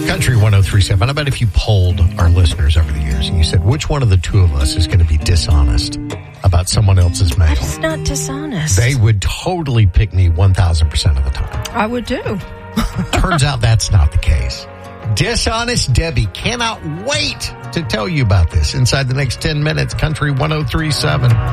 Country 103.7. I bet if you polled our listeners over the years and you said, which one of the two of us is going to be dishonest about someone else's mail? That is not dishonest. They would totally pick me 1,000% of the time. I would too. Turns out that's not the case. Dishonest Debbie cannot wait to tell you about this inside the next 10 minutes. Country 103.7.